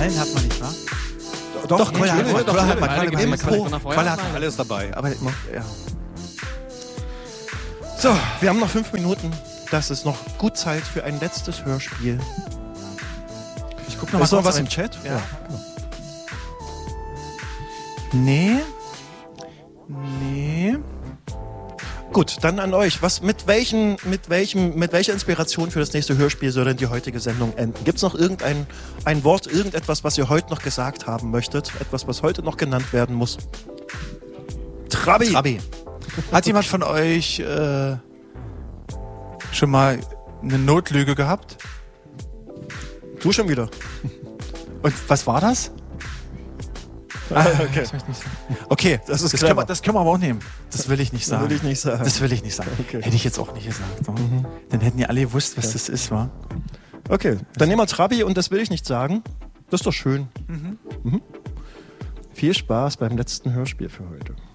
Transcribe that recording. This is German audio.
Quallen hat man nicht, wa? Doch, Qualle hat man. Qualle hat man alles dabei. Aber immer, ja. So, wir haben noch 5 Minuten. Das ist noch gut Zeit für ein letztes Hörspiel. Ich guck noch mal. Ist noch was im Chat? Ja. Nee. Gut, dann an euch. Mit welcher Inspiration für das nächste Hörspiel soll denn die heutige Sendung enden? Gibt es noch irgendein Wort, irgendetwas, was ihr heute noch gesagt haben möchtet? Etwas, was heute noch genannt werden muss? Trabi. Hat jemand von euch schon mal eine Notlüge gehabt? Du schon wieder. Und was war das? Okay. Okay, das können wir aber auch nehmen. Das will ich nicht sagen. Das will ich nicht sagen. Okay. Hätte ich jetzt auch nicht gesagt. Dann hätten die alle gewusst, was das ist, wa? Okay, dann nehmen wir Trabi und das will ich nicht sagen. Das ist doch schön. Viel Spaß beim letzten Hörspiel für heute.